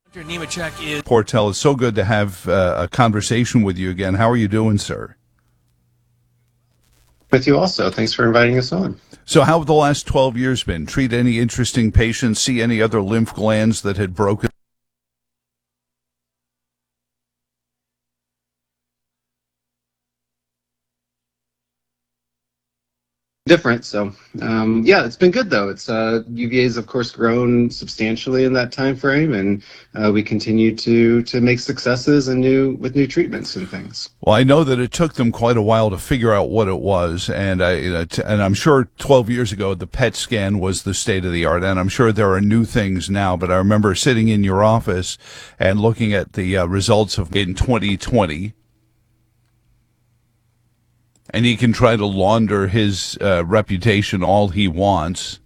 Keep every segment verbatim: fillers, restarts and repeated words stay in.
Doctor Nemechek is Portell, it's so good to have uh, a conversation with you again. How are you doing, sir? With you also. Thanks for inviting us on. So how have the last twelve years been? Treat any interesting patients, see any other lymph glands that had broken? Different. So, um, yeah, it's been good though. It's uh, U V A's of course grown substantially in that time frame, and uh, we continue to to make successes and new with new treatments and things. Well, I know that it took them quite a while to figure out what it was, and I you know, t- and I'm sure twelve years ago the P E T scan was the state of the art, and I'm sure there are new things now. But I remember sitting in your office and looking at the uh, results of in twenty twenty. And he can try to launder his uh, reputation all he wants.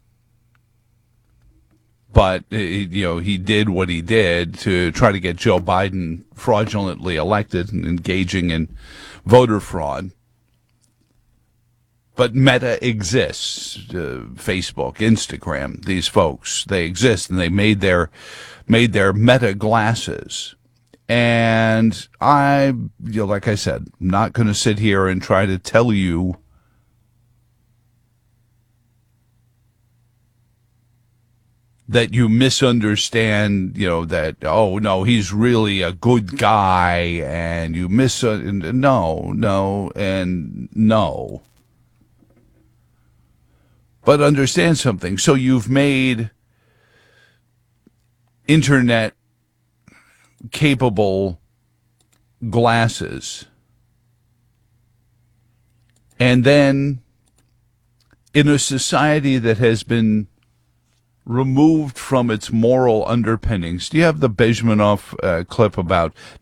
But, uh, you know, he did what he did to try to get Joe Biden fraudulently elected and engaging in voter fraud. But Meta exists. Uh, Facebook, Instagram, these folks, they exist, and they made their, made their Meta glasses. And I, you know, like I said, I'm not going to sit here and try to tell you that you misunderstand, you know, that, oh, no, he's really a good guy, and you miss, uh, no, no, and no. But understand something. So you've made internet capable glasses, and then in a society that has been removed from its moral underpinnings. Do you have the Bezmenov uh, clip about